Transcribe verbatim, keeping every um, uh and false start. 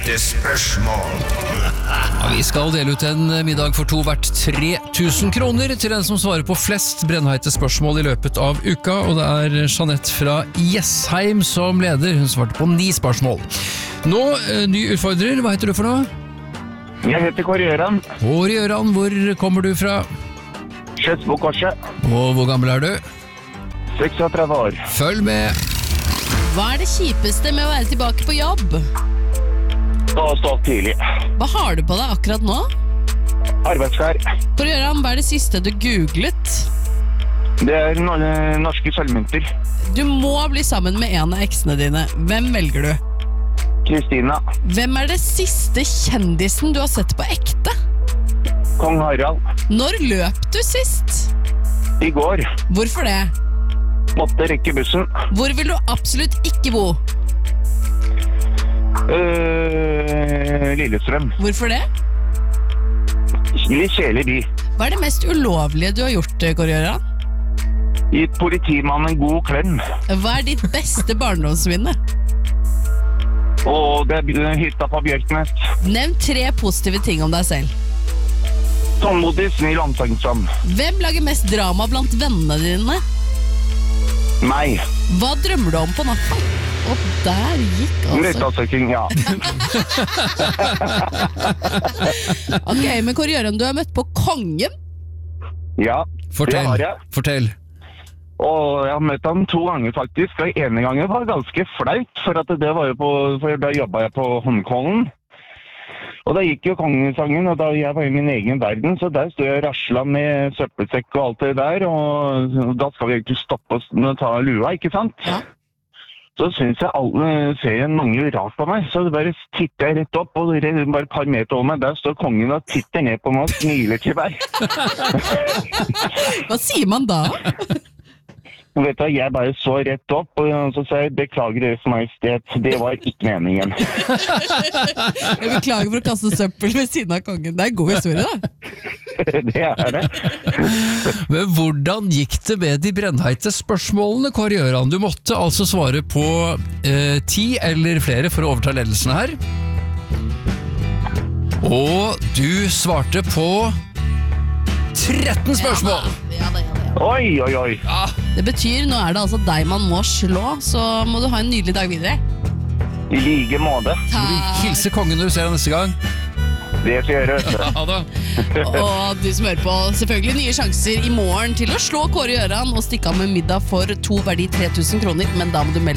Brennheite spørsmål. Ja, vi skal dele ut en middag for to verdt tre tusen kroner til den som svarer på flest brennheite spørsmål i løpet av uka, og det er Jeanette fra Jessheim som leder. Hun svarte på ni spørsmål. Nå, ny utfordrer. Hva heter du for noe? Jeg heter Kåre Gjøran. Kåre Gjøran, hvor kommer du fra? Kjøtsbokorset. Og hvor gammel er du? seksogtredve år. Følg med. Hva er det kjipeste med å være tilbake på jobb? Da stå opp tidlig. Hva har du på deg akkurat nå? Arbeidsklær. Kåre Gjøran, hva er det siste du googlet? Det er no norske sølvmynter. Du må bli sammen med en av eksene dine. Hvem velger du? Kristina. Hvem er det siste kjendisen du har sett på ekte? Kong Harald. Når løp du sist? I går. Hvorfor det? Måtte rekke bussen. Hvor vil du absolutt ikke bo? Uh, Lillestrøm. Hvorfor det? Litt kjelig by. Hva er det mest ulovlige du har gjort, Kåre Gjøran? Gitt politimannen en god klem. Hva er ditt beste barndomsminne? Og det er hytta på Bjørknes. Nevn tre positive ting om deg selv. Tålmodig, snill, omsorgsom. Hvem lager mest drama blant vennene dine? Meg. Hva drømmer du om på natten? Og der gikk altså Nyttasøking, ja. Ok, men Kåre Gjøran, du har møtt på kongen? Ja, Fortell. det har jeg. Fortell. Og jeg har møtt ham to ganger faktisk, og ene gangen var ganske flaut, for at det var jo på, for da jobbet jeg på Holmkollen. Og da gikk jo kongesangen, og da jeg var i min egen verden, så der stod jeg og raslet med søppelsekk og alt det der, og da skal vi egentlig stoppe oss og ta lua, ikke sant? Ja. Så synes jeg alle ser mange rart på meg, så bare titter jeg rett opp, og bare et par meter over meg, der står kongen og titter ned på meg og smiler til meg. Hva sier man da? Og vet du, jeg bare så rett opp, og så sa jeg, beklager Deres Majestet, det var ikke meningen. Jeg beklager for å kaste søppel ved siden av kongen. Det er en god historie da. Det er det. Men hvordan gikk det med de brennheite spørsmålene, Kåre Gjøran? Du måtte altså svare på eh, ti eller flere for å overta ledelsen her. Og du svarte på tretten spørsmål. Ja da, ja da, ja da. Oi, oi, oi. Ja. Det betyr, nå er det altså deg man må slå, så må du ha en nydelig dag videre. I like måte. Hilse kongen når du ser han neste gang. Det skal jeg gjøre. Ja da. Og du som hører på, selvfølgelig nye sjanser i morgen til å slå Kåre Gjøran og stikke av med middag for to verdi tre tusen kroner, men da må du melde